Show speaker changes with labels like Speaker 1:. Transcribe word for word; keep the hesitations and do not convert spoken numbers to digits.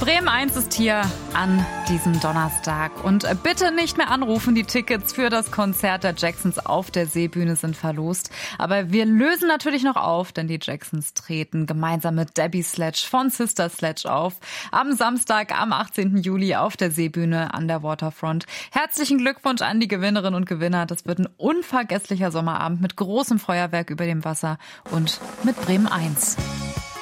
Speaker 1: Bremen eins ist hier an diesem Donnerstag. Und bitte nicht mehr anrufen, die Tickets für das Konzert der Jacksons auf der Seebühne sind verlost. Aber wir lösen natürlich noch auf, denn die Jacksons treten gemeinsam mit Debbie Sledge von Sister Sledge auf. Am Samstag, am achtzehnten Juli auf der Seebühne an der Waterfront. Herzlichen Glückwunsch an die Gewinnerinnen und Gewinner. Das wird ein unvergesslicher Sommerabend mit großem Feuerwerk über dem Wasser und mit Bremen eins.